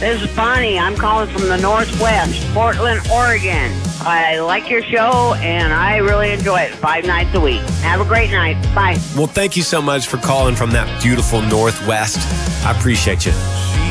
This is Bonnie. I'm calling from the Northwest, Portland, Oregon. I like your show, and I really enjoy it 5 nights a week. Have a great night. Bye. Well, thank you so much for calling from that beautiful Northwest. I appreciate you.